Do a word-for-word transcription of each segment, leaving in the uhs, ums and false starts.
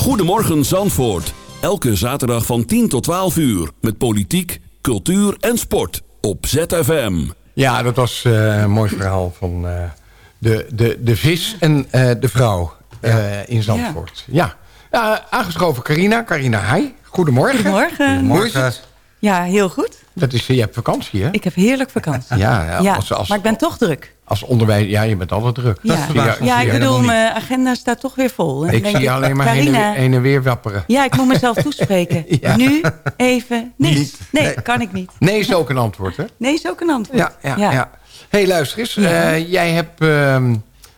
Goedemorgen Zandvoort. Elke zaterdag van tien tot twaalf uur. Met politiek, cultuur en sport. Op Z F M. Ja, dat was uh, een mooi verhaal van uh, de, de, de vis en uh, de vrouw uh, in Zandvoort. Ja. ja. Uh, aangeschoven Carina. Carina, hi. Goedemorgen. Goedemorgen. Goedemorgen. Hoe is het? Ja, heel goed. Dat is, je hebt vakantie, hè? Ik heb heerlijk vakantie. Ja, ja, ja als, als, maar ik ben toch druk. Als onderwijs, ja, je bent altijd druk. Ja, ja, ja ik bedoel, mijn agenda staat toch weer vol. En ik zie je alleen maar heen en, heen en weer wapperen. Ja, ik moet mezelf toespreken. Ja. Nu even niks. Niet. Nee, nee, kan ik niet. Nee is ook een antwoord, hè? Nee is ook een antwoord. Ja, ja, ja. ja. Hey, luister eens. Ja. Uh, jij hebt uh, uh,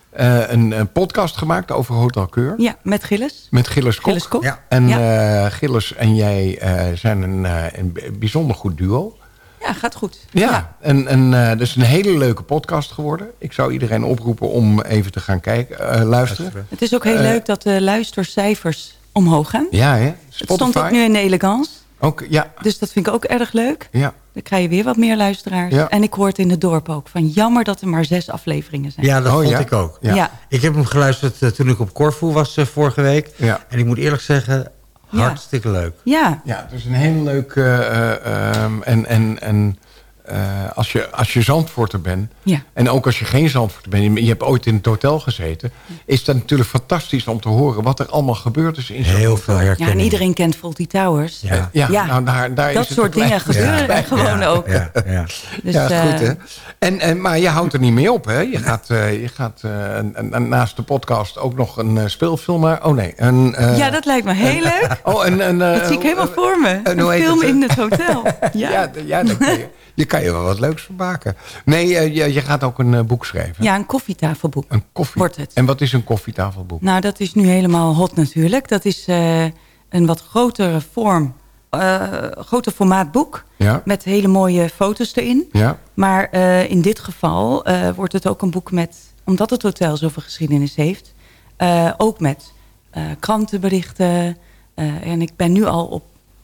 een, een podcast gemaakt over Hotel Keur. Ja, met Gilles. Met Gilles Kok. Gilles Kok. Ja. En ja. uh, Gilles en jij uh, zijn een, uh, een bijzonder goed duo. Ja, gaat goed. Ja, ja. en, en uh, dat is een hele leuke podcast geworden. Ik zou iedereen oproepen om even te gaan kijken, uh, luisteren. Het is ook heel uh, leuk dat de luistercijfers omhoog gaan. Ja, hè? Het stond ook nu in de Elegance. Ook, ja. Dus dat vind ik ook erg leuk. Ja. Dan krijg je weer wat meer luisteraars. Ja. En ik hoor het in het dorp ook. Van jammer dat er maar zes afleveringen zijn. Ja, dat oh, vond ja? ik ook. Ja. Ja. Ik heb hem geluisterd uh, toen ik op Corfu was uh, vorige week. Ja. En ik moet eerlijk zeggen, hartstikke ja. leuk. Ja. Ja, het is een hele leuke... Uh, um, en en, en uh, als, je, als je Zandvoorter bent... Ja. En ook als je geen Zandvoorter bent... Je hebt ooit in het hotel gezeten... Is dat natuurlijk fantastisch om te horen... wat er allemaal gebeurd is in Heel veel herkenning. Ja, en iedereen kent Fawlty Towers. Ja, ja, ja. Nou, daar, daar dat is het soort dingen gebeuren ja. gewoon ja. ook. Ja, ja. Dus, ja, uh, goed hè. En, en, maar je houdt er niet mee op hè. Je gaat, uh, je gaat uh, naast de podcast ook nog een uh, speelfilm maar. Oh nee. Een, uh, ja, dat lijkt me heel leuk. Oh, een, een, uh, dat zie ik helemaal uh, voor me. Een uh, film het, in het hotel. Ja, ja, ja dan kan je, je kan je wel wat leuks van maken. Nee, uh, je, je gaat ook een uh, boek schrijven. Ja, een koffietafelboek. Een koffie. Wordt het. En wat is een koffietafelboek? Nou, dat is nu helemaal hot natuurlijk. Dat is uh, een wat grotere vorm, uh, groter formaat boek. Ja. Met hele mooie foto's erin. Ja. Maar uh, in dit geval uh, wordt het ook een boek met, omdat het hotel zoveel geschiedenis heeft, uh, ook met uh, krantenberichten. Uh, en ik ben nu al op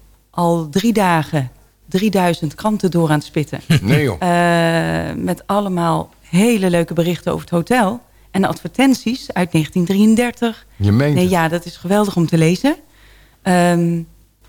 al drie dagen drieduizend kranten door aan het spitten. Nee joh. Uh, met allemaal hele leuke berichten over het hotel. En advertenties uit negentien drieëndertig. Je meent nee, ja, dat is geweldig om te lezen. Um,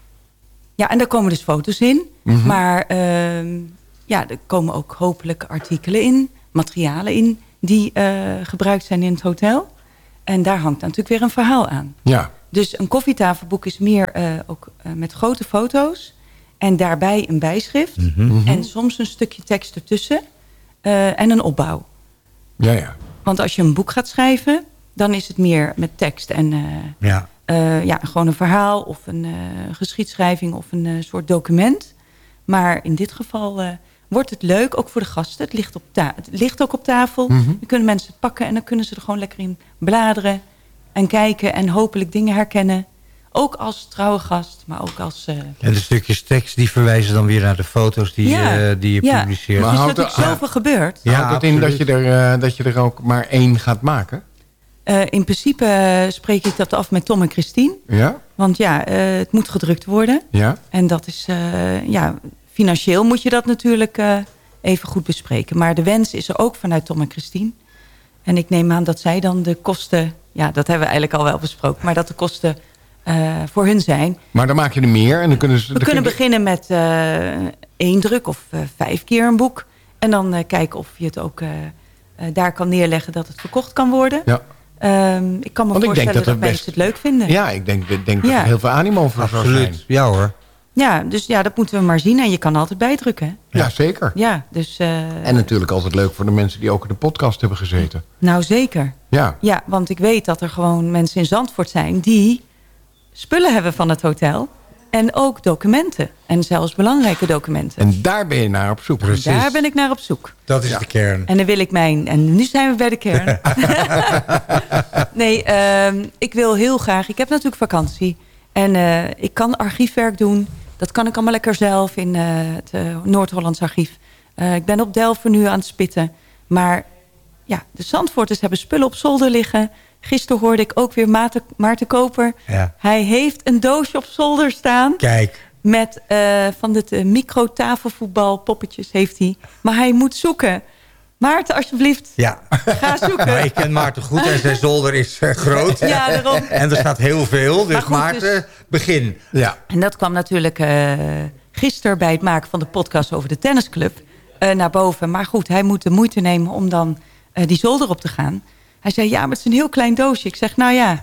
ja, en daar komen dus foto's in. Mm-hmm. Maar um, ja, er komen ook hopelijk artikelen in. Materialen in die uh, gebruikt zijn in het hotel. En daar hangt natuurlijk weer een verhaal aan. Ja. Dus een koffietafelboek is meer uh, ook uh, met grote foto's. En daarbij een bijschrift. Mm-hmm. En soms een stukje tekst ertussen. Uh, en een opbouw. Ja, ja. Want als je een boek gaat schrijven, dan is het meer met tekst en uh, ja. Uh, ja, gewoon een verhaal of een uh, geschiedschrijving of een uh, soort document. Maar in dit geval uh, wordt het leuk, ook voor de gasten. Het ligt, op ta- het ligt ook op tafel. Mm-hmm. Dan kunnen mensen het pakken en dan kunnen ze er gewoon lekker in bladeren en kijken en hopelijk dingen herkennen. Ook als trouwe gast, maar ook als... Uh... En de stukjes tekst die verwijzen dan weer naar de foto's die, ja. uh, die je ja. publiceert. Maar dus dat er ja. zoveel gebeurt. Ja, houdt het in dat je, er, uh, dat je er ook maar één gaat maken? Uh, in principe uh, spreek ik dat af met Tom en Christine. Ja? Want ja, uh, het moet gedrukt worden. Ja? En dat is... Uh, ja, financieel moet je dat natuurlijk uh, even goed bespreken. Maar de wens is er ook vanuit Tom en Christine. En ik neem aan dat zij dan de kosten... Ja, dat hebben we eigenlijk al wel besproken. Maar dat de kosten... Uh, voor hun zijn. Maar dan maak je er meer en dan kunnen ze... We kunnen kun... beginnen met uh, één druk of uh, vijf keer een boek. En dan uh, kijken of je het ook uh, uh, daar kan neerleggen dat het verkocht kan worden. Ja. Um, ik kan me Want voorstellen dat, dat best... mensen het leuk vinden. Ja, ik denk, ik denk ja. dat er heel veel animo voor zou zijn. Ja hoor. Ja, dus ja, dat moeten we maar zien. En je kan altijd bijdrukken. Ja, ja zeker. Ja, dus, uh, en natuurlijk altijd leuk voor de mensen die ook in de podcast hebben gezeten. Nou, zeker. Ja. Ja, want ik weet dat er gewoon mensen in Zandvoort zijn die... spullen hebben van het hotel. En ook documenten. En zelfs belangrijke documenten. En daar ben je naar op zoek. Precies. Daar ben ik naar op zoek. Dat is ja. de kern. En dan wil ik mijn... En nu zijn we bij de kern. nee, uh, ik wil heel graag... Ik heb natuurlijk vakantie. En uh, ik kan archiefwerk doen. Dat kan ik allemaal lekker zelf in uh, het uh, Noord-Hollands archief. Uh, ik ben op Delft nu aan het spitten. Maar ja, de Zandvoorters hebben spullen op zolder liggen... Gisteren hoorde ik ook weer Maarten, Maarten Koper. Ja. Hij heeft een doosje op zolder staan. Kijk. Met uh, van dit uh, micro-tafelvoetbal poppetjes heeft hij. Maar hij moet zoeken Maarten, alsjeblieft, Ja. ga zoeken. Maar ik ken Maarten goed en zijn zolder is uh, groot. Ja, daarom. En er staat heel veel. Dus Maar goed, Maarten, dus- begin. Ja. En dat kwam natuurlijk uh, gisteren bij het maken van de podcast over de tennisclub uh, naar boven. Maar goed, hij moet de moeite nemen om dan uh, die zolder op te gaan. Hij zei, ja, maar het is een heel klein doosje. Ik zeg, nou ja.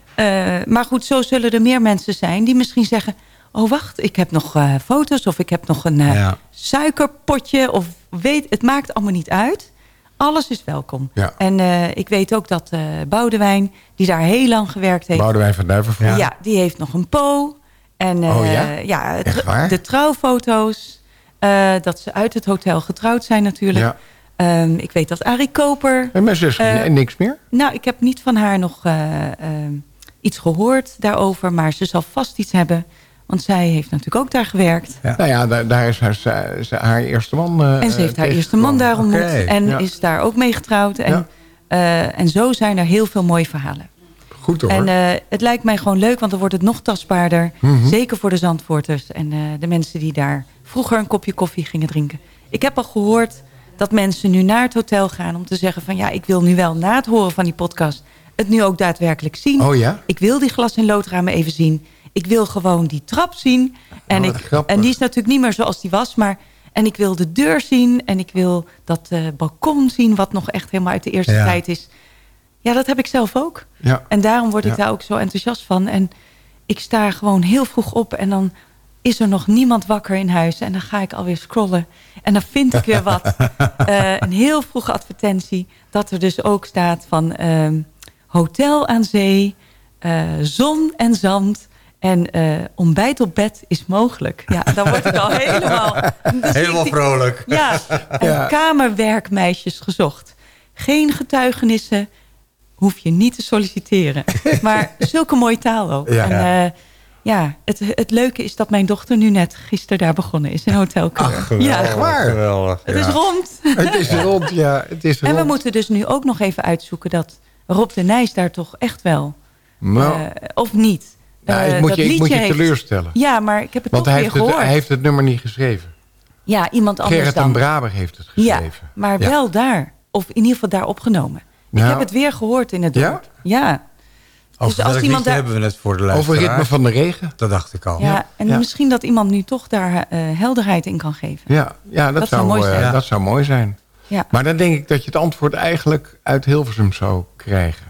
Uh, maar goed, zo zullen er meer mensen zijn die misschien zeggen... oh, wacht, ik heb nog uh, foto's of ik heb nog een uh, ja. suikerpotje. Of weet, het maakt allemaal niet uit. Alles is welkom. Ja. En uh, ik weet ook dat uh, Boudewijn, die daar heel lang gewerkt heeft... Boudewijn van Duivenvoort. Ja. ja, die heeft nog een po. En uh, oh ja? ja tr- de trouwfoto's. Uh, dat ze uit het hotel getrouwd zijn natuurlijk. Ja. Um, ik weet dat Arie Koper... En mijn zus uh, niks meer? Nou, ik heb niet van haar nog uh, uh, iets gehoord daarover. Maar ze zal vast iets hebben. Want zij heeft natuurlijk ook daar gewerkt. Ja. Nou ja, daar, daar is haar, ze, haar eerste man uh, En ze heeft haar eerste man daar ontmoet. Okay. En ja. is daar ook mee getrouwd. En, ja. uh, en zo zijn er heel veel mooie verhalen. Goed hoor. En uh, het lijkt mij gewoon leuk, want dan wordt het nog tastbaarder. Mm-hmm. Zeker voor de Zandvoorters en uh, de mensen die daar vroeger een kopje koffie gingen drinken. Ik heb al gehoord dat mensen nu naar het hotel gaan om te zeggen van... ja, ik wil nu wel na het horen van die podcast het nu ook daadwerkelijk zien. Oh ja? Ik wil die glas- en loodramen even zien. Ik wil gewoon die trap zien. En, oh, ik, en die is natuurlijk niet meer zoals die was, maar... En ik wil de deur zien en ik wil dat uh, balkon zien... wat nog echt helemaal uit de eerste ja. tijd is. Ja, dat heb ik zelf ook. Ja. En daarom word ik ja. daar ook zo enthousiast van. En ik sta gewoon heel vroeg op en dan is er nog niemand wakker in huis. En dan ga ik alweer scrollen. En dan vind ik weer wat. uh, een heel vroege advertentie. Dat er dus ook staat van uh, hotel aan zee, uh, zon en zand... En uh, ontbijt op bed is mogelijk. Ja, dan word ik al helemaal... Helemaal vrolijk. Ja, en ja. kamerwerkmeisjes gezocht. Geen getuigenissen, hoef je niet te solliciteren. Maar zulke mooie taal ook. Ja, en uh, ja het, het leuke is dat mijn dochter nu net gisteren daar begonnen is. In Hotel Keur. Ach, geweldig. Ja, echt waar. Geweldig, het ja. is rond. Het is rond, ja. Het is rond. En we moeten dus nu ook nog even uitzoeken... dat Rob de Nijs daar toch echt wel... Nou. Uh, of niet... Ja, ik moet je, ik moet je teleurstellen. Heeft, ja, maar ik heb het Want toch hij weer heeft gehoord. Het, hij heeft het nummer niet geschreven. Ja, iemand anders Gerrit dan. en Braber heeft het geschreven. Ja, maar ja. wel daar. Of in ieder geval daar opgenomen. Nou, ik heb het weer gehoord in het dorp. Ja? Ja. Over dus als iemand daar... hebben we het voor de luisteraar. Over Ritme van de Regen. Dat dacht ik al. Ja, ja. en ja. misschien dat iemand nu toch daar uh, helderheid in kan geven. Ja, ja, dat, dat, zou, mooi zijn. Uh, dat zou mooi zijn. Ja. Maar dan denk ik dat je het antwoord eigenlijk uit Hilversum zou krijgen.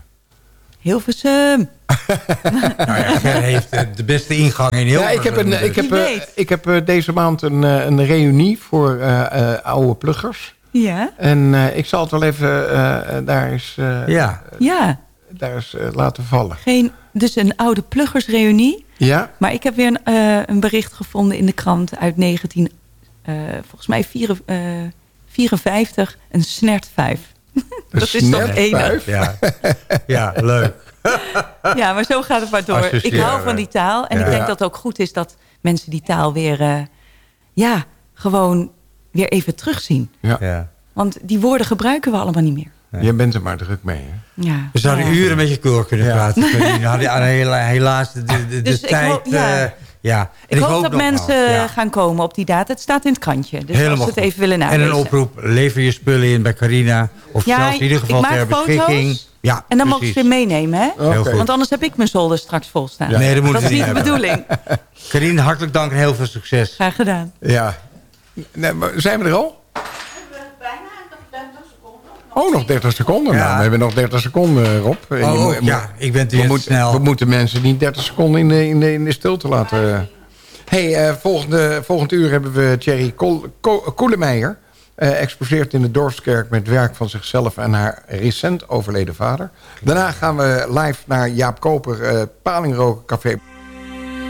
Hilversum. Nou ja, Ger heeft de beste ingang in Hilversum. Ja, ik heb, een, ik heb, uh, ik heb uh, deze maand een, uh, een reunie voor uh, uh, oude pluggers. Ja. En uh, ik zal het wel even uh, daar eens, uh, ja. Ja. daar eens uh, laten vallen. Geen, dus een oude pluggersreunie. Ja. Maar ik heb weer een, uh, een bericht gevonden in de krant uit negentien, uh, volgens mij vier, uh, vierenvijftig. Een snert vijf. Dat is toch enig. Ja. Ja, leuk. Ja, maar zo gaat het maar door. Ik hou van die taal. En ja. ik denk dat het ook goed is dat mensen die taal weer... Uh, ja, gewoon weer even terugzien. Ja. Ja. Want die woorden gebruiken we allemaal niet meer. Ja. Jij bent er maar druk mee, hè? Ja. We zouden ja. uren met je keur kunnen ja. praten. Nou, helaas de, de, de dus tijd... Hoop, ja. Uh, ja. Ik, ik hoop, hoop dat mensen ja. gaan komen op die data. Het staat in het kantje. Dus helemaal als ze het even willen goed. nalezen. En een oproep, lever je spullen in bij Carina. Of ja, zelfs in ieder geval ter beschikking. Ja, en dan mogen ze weer meenemen, hè? Okay. Want anders heb ik mijn zolder straks vol staan. Ja. Nee, dat moet dat is niet de bedoeling. Carine, hartelijk dank en heel veel succes. Graag gedaan. Ja. Nee, maar zijn we er al? We hebben bijna nog dertig seconden. Nog oh, nog dertig seconden. Ja. Nou, we hebben nog dertig seconden, Rob. Oh, oh ja, ik ben te snel. We moeten mensen niet dertig seconden in de, in de, in de stilte laten... Hey, uh, volgende, volgend uur hebben we Thierry Koelemeijer. Uh, exposeert in de Dorpskerk met werk van zichzelf en haar recent overleden vader. Daarna gaan we live naar Jaap Koper, uh, Palingroken Café.